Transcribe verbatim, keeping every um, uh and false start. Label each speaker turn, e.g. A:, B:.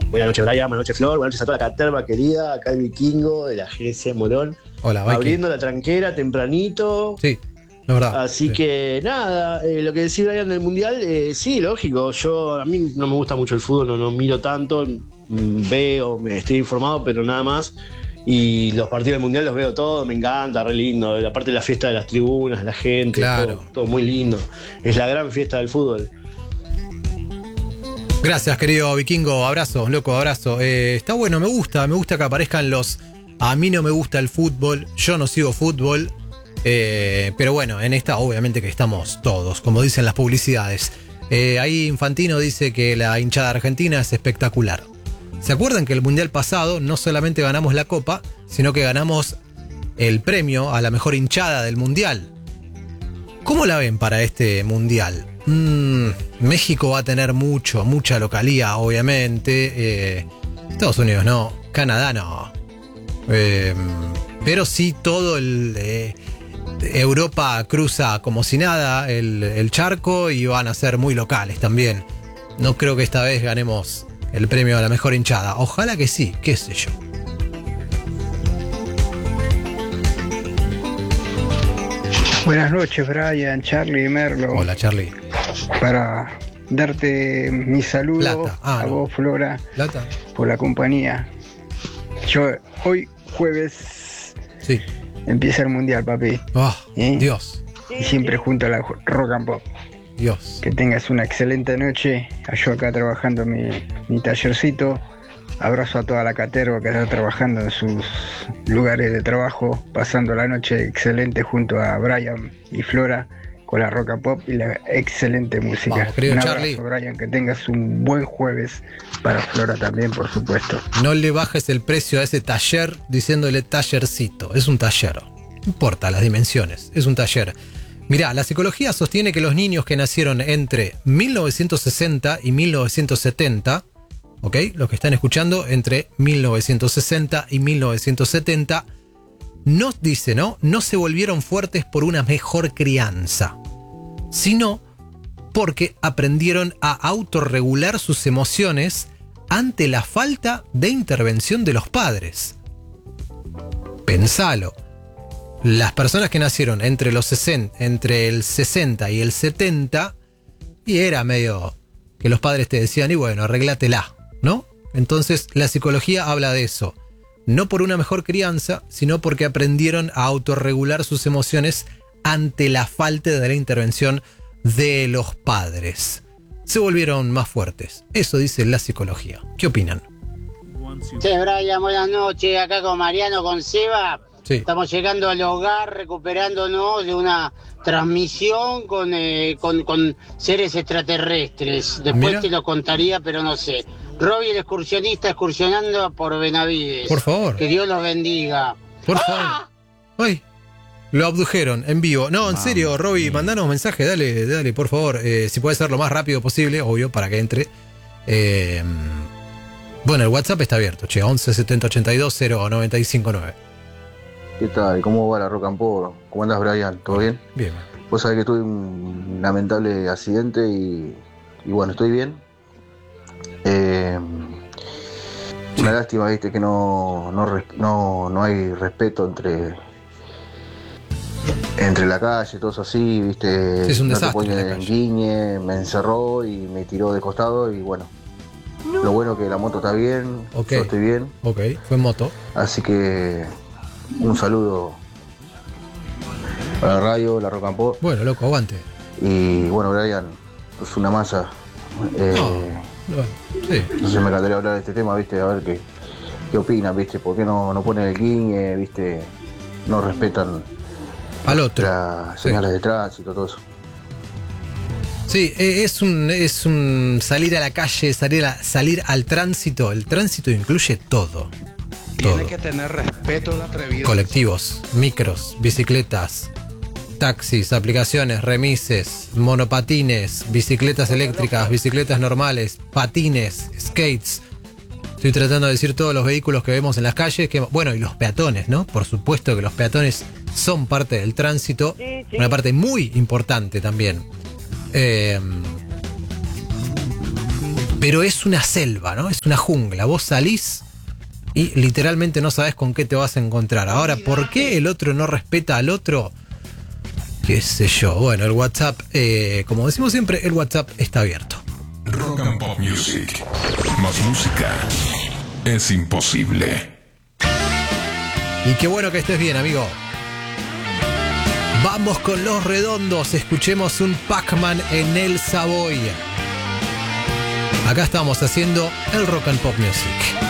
A: Buenas noches, Brian, buenas noches, Flor, buenas noches a toda la caterva querida, acá el Vikingo de la agencia Morón.
B: Hola, Viking.
A: Abriendo la tranquera tempranito.
B: Sí, la verdad.
A: Así
B: sí.
A: que nada, eh, lo que decía Brian del Mundial, eh, sí, lógico, yo a mí no me gusta mucho el fútbol, no, no miro tanto, mm, veo, me estoy informado, pero nada más. Y los partidos del Mundial los veo todos, me encanta, re lindo. Aparte de la fiesta de las tribunas, la gente,
B: Claro.
A: todo, todo muy lindo. Es la gran fiesta del fútbol.
B: Gracias, querido Vikingo. Abrazo, loco, abrazo. Eh, está bueno, me gusta, me gusta que aparezcan los... A mí no me gusta el fútbol, yo no sigo fútbol, eh, pero bueno, en esta obviamente que estamos todos, como dicen las publicidades. Eh, ahí Infantino dice que la hinchada argentina es espectacular. ¿Se acuerdan que el Mundial pasado no solamente ganamos la Copa, sino que ganamos el premio a la mejor hinchada del Mundial? ¿Cómo la ven para este Mundial? Mm, México va a tener mucho, mucha localía, obviamente. Eh, Estados Unidos no, Canadá no. Eh, pero sí todo el... Eh, Europa cruza como si nada el, el charco y van a ser muy locales también. No creo que esta vez ganemos el premio a la mejor hinchada. Ojalá que sí, qué sé yo.
C: Buenas noches, Brian, Charlie y Merlo.
B: Hola, Charlie.
C: Para darte mi saludo
B: Plata. Ah,
C: a
B: no.
C: vos, Flora,
B: ¿Plata?
C: por la compañía. Yo hoy, jueves,
B: Sí.
C: empieza el Mundial, papi.
B: Oh,
C: ¿Eh?
B: Dios,
C: Y siempre junto a la Rock and Pop.
B: Dios.
C: Que tengas una excelente noche. Yo acá trabajando mi, mi tallercito. Abrazo a toda la caterva que está trabajando en sus lugares de trabajo, pasando la noche excelente junto a Brian y Flora con la Rock and Pop y la excelente música.
B: Vamos, querido
C: un
B: Charlie.
C: abrazo, Brian, que tengas un buen jueves para Flora también, por supuesto.
B: No le bajes el precio a ese taller diciéndole tallercito. Es un taller. No importa las dimensiones. Es un taller. Mirá, la psicología sostiene que los niños que nacieron entre mil novecientos sesenta y mil novecientos setenta, ¿ok? Los que están escuchando entre mil novecientos sesenta y mil novecientos setenta, no, dice, ¿no? No se volvieron fuertes por una mejor crianza, sino porque aprendieron a autorregular sus emociones ante la falta de intervención de los padres. Pensalo. Las personas que nacieron entre los sesenta, entre el sesenta y el setenta, y era medio que los padres te decían, y bueno, arreglátela, ¿no? Entonces la psicología habla de eso. No por una mejor crianza, sino porque aprendieron a autorregular sus emociones ante la falta de la intervención de los padres. Se volvieron más fuertes. Eso dice la psicología. ¿Qué opinan?
D: Sí, Brian, buenas noches. Acá con Mariano, con Seba.
B: Sí.
D: Estamos llegando al hogar, recuperándonos de una transmisión con, eh, con, con seres extraterrestres. Después
B: Mira.
D: te lo contaría, pero no sé. Robbie, el excursionista, excursionando por Benavides.
B: Por favor.
D: Que Dios los bendiga.
B: Por favor. Ay, lo abdujeron en vivo. No, en serio, Robbie, mandanos un mensaje, dale, dale, por favor. Eh, si puede ser lo más rápido posible, obvio, para que entre. Eh, bueno, el WhatsApp está abierto, che, once setenta ochenta y dos cero noventa y cinco nueve.
E: ¿Qué tal? ¿Cómo va la Rock and Pop? ¿Cómo andas, Brian? ¿Todo bien?
B: Bien.
E: Vos sabés que tuve un lamentable accidente y, y bueno, estoy bien. Eh,
B: Sí.
E: Una lástima, viste, que no, no, res- no, no hay respeto entre entre la calle, todo eso así, viste.
B: Sí, es un
E: no te
B: desastre
E: ponen
B: la
E: en
B: calle.
E: guiñe, me encerró y me tiró de costado y bueno. Lo bueno que la moto está bien,
B: Ok.
E: yo estoy bien,
B: Ok, fue en moto.
E: así que un saludo a la radio, la Rock and Pop.
B: Bueno, loco, aguante.
E: Y bueno, Brian, es una masa. Eh,
B: Bueno, sí.
E: Entonces me encantaría hablar de este tema, viste, a ver qué, qué opinan, viste, por qué no, no ponen el guiñe, viste, no respetan
B: Al otro.
E: las
B: Sí.
E: señales de tránsito, todo eso.
B: Sí, eh, es un, es un salir a la calle, salir, a, salir al tránsito. El tránsito incluye todo. Todo.
F: Tiene que tener respeto al atrevido.
B: Colectivos, micros, bicicletas, taxis, aplicaciones, remises, monopatines, bicicletas eléctricas, bicicletas normales, patines, skates. Estoy tratando de decir todos los vehículos que vemos en las calles, que, bueno, y los peatones, ¿no? Por supuesto que los peatones son parte del tránsito,
D: Sí, sí.
B: una parte muy importante también. Eh, pero es una selva, ¿no? Es una jungla. Vos salís y literalmente no sabés con qué te vas a encontrar. Ahora, ¿por qué el otro no respeta al otro? Qué sé yo. Bueno, el WhatsApp, eh, como decimos siempre, el WhatsApp está abierto.
G: Rock and Pop Music. Más música es imposible.
B: Y qué bueno que estés bien, amigo. Vamos con Los Redondos. Escuchemos un Pac-Man en el Savoy. Acá estamos haciendo el Rock and Pop Music.